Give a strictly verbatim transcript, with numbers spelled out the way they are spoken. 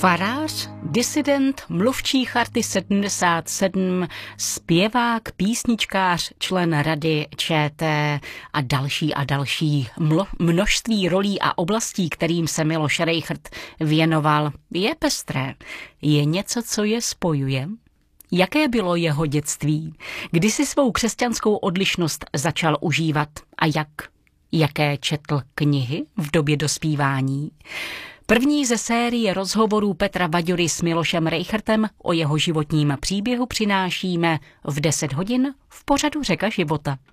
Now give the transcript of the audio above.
Farář, disident, mluvčí Charty sedmdesát sedm, zpěvák, písničkář, člen Rady ČT a další a další množství rolí a oblastí, kterým se Miloš Rejchrt věnoval, je pestré. Je něco, co je spojuje? Jaké bylo jeho dětství? Kdy si svou křesťanskou odlišnost začal užívat a jak? Jaké četl knihy v době dospívání? První ze série rozhovorů Petra Vaďury s Milošem Rejchrtem o jeho životním příběhu přinášíme v deset hodin v pořadu Řeka života.